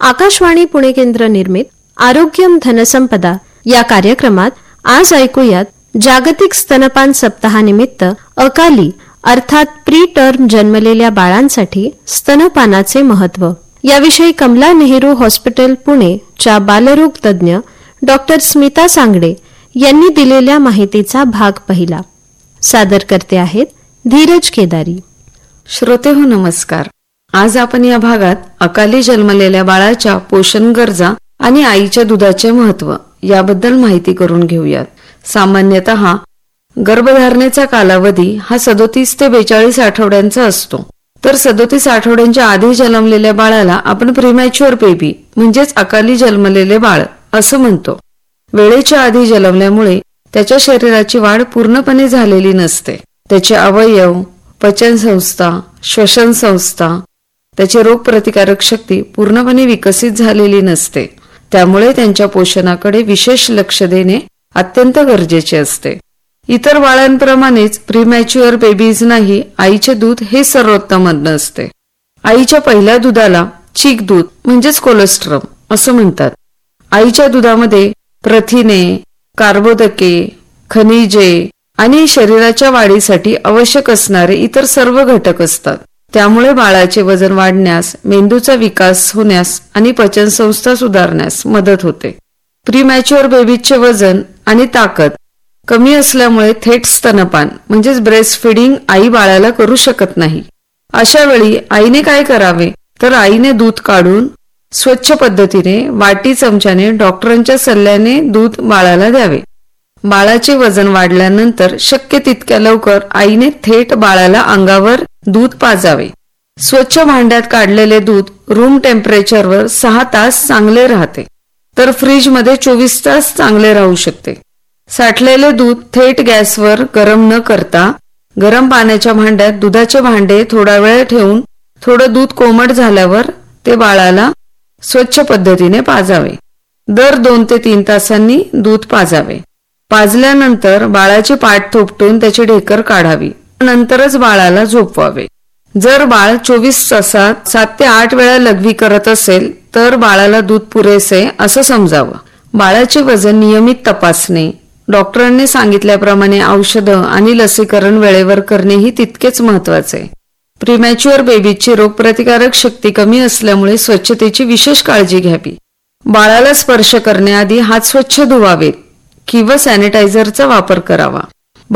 आकाशवाणी पुणे केंद्र निर्मित आरोग्यम धनसंपदा या कार्यक्रमात आज ऐकूयात जागतिक स्तनपान सप्ताहानिमित्त अकाली अर्थात प्री टर्म जन्मलेल्या बाळांसाठी स्तनपानाचे महत्त्व याविषयी कमला नेहरू हॉस्पिटल पुणे च्या बालरोग तज्ज्ञ डॉक्टर स्मिता सांगडे यांनी दिलेल्या माहितीचा भाग पहिला. सादर करते आहेत धीरज केदारी. श्रोतेहो नमस्कार. आज आपण या भागात अकाली जन्मलेल्या बाळाच्या पोषण गरजा आणि आईच्या दुधाचे महत्त्व याबद्दल माहिती करून घेऊयात. सामान्यतः गर्भधारणेचा कालावधी हा 37 ते 42 आठवड्यांचा असतो. तर 37 आठवड्यांच्या आधी जन्मलेल्या बाळाला आपण प्रीमॅच्युअर बेबी म्हणजेच अकाली जन्मलेले बाळ असं म्हणतो. वेळेच्या आधी जन्मल्यामुळे त्याच्या शरीराची वाढ पूर्णपणे झालेली नसते. त्याचे अवयव, पचनसंस्था, श्वसन संस्था, त्याची रोगप्रतिकारक शक्ती पूर्णपणे विकसित झालेली नसते. त्यामुळे त्यांच्या पोषणाकडे विशेष लक्ष देणे अत्यंत गरजेचे असते. इतर बाळांप्रमाणेच प्रीमॅच्युअर बेबीजनाही आईचे दूध हे सर्वोत्तम अन्न असते. आईच्या पहिल्या दुधाला चीक दूध म्हणजेच कोलेस्ट्रॉल असं म्हणतात. आईच्या दुधामध्ये प्रथिने, कार्बोदके, खनिजे आणि शरीराच्या वाढीसाठी आवश्यक असणारे इतर सर्व घटक असतात. त्यामुळे बाळाचे वजन वाढण्यास, मेंदूचा विकास होण्यास आणि पचनसंस्था सुधारण्यास मदत होते. प्रीमॅच्युअर बेबीचे वजन आणि ताकद कमी असल्यामुळे थेट स्तनपान म्हणजेच ब्रेस्ट फीडिंग आई बाळाला करू शकत नाही. अशा वेळी आईने काय करावे तर आईने दूध काढून स्वच्छ पद्धतीने वाटी चमच्याने डॉक्टरांच्या सल्ल्याने दूध बाळाला द्यावे. बाळाचे वजन वाढल्यानंतर शक्य तितक्या लवकर आईने थेट बाळाला अंगावर दूध पाजावे. स्वच्छ भांड्यात काढलेले दूध रूम टेम्परेचरवर 6 तास चांगले राहते, तर फ्रीजमध्ये 24 तास चांगले राहू शकते. साठलेले दूध थेट गॅसवर गरम न करता गरम पाण्याच्या भांड्यात दुधाचे भांडे थोडा वेळ ठेवून थोडं दूध कोमट झाल्यावर ते बाळाला स्वच्छ पद्धतीने पाजावे. दर 2 ते 3 तासांनी दूध पाजावे. पाजल्यानंतर बाळाची पाठ थोपटून त्याची ढेकर काढावी. नंतरच बाळाला झोपवावे. जर बाळ 24 तासात 7 ते 8 वेळा लघवी करत असेल तर बाळाला दूध पुरेसे असं समजावं. बाळाचे वजन नियमित तपासणे, डॉक्टरांनी सांगितल्याप्रमाणे औषधं आणि लसीकरण वेळेवर करणेही तितकेच महत्वाचे. प्रीमॅच्युअर बेबीची रोगप्रतिकारक शक्ती कमी असल्यामुळे स्वच्छतेची विशेष काळजी घ्यावी. बाळाला स्पर्श करण्याआधी हात स्वच्छ धुवावेत किंवा सॅनिटायझरचा वापर करावा.